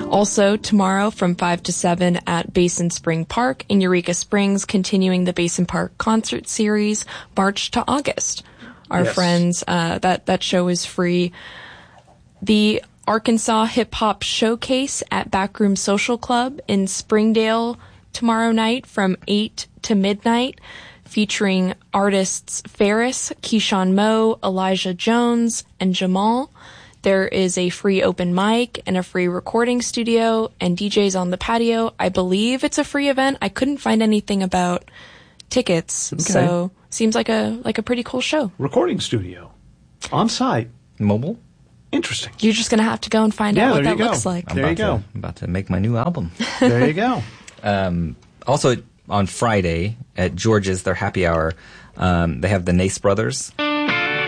Also, tomorrow from 5 to 7 at Basin Spring Park in Eureka Springs, continuing the Basin Park concert series, March to August. Our friends, that show is free. The Arkansas Hip Hop Showcase at Backroom Social Club in Springdale tomorrow night from 8 to midnight, featuring artists Ferris, Keyshawn Moe, Elijah Jones, and Jamal. There is a free open mic and a free recording studio and DJs on the patio. I believe it's a free event. I couldn't find anything about tickets, so seems like a pretty cool show. Recording studio. On site. Mobile. Interesting. You're just going to have to go and find out what that looks like. I'm about to make my new album. There you go. Also, on Friday at George's, their happy hour, they have the Nace Brothers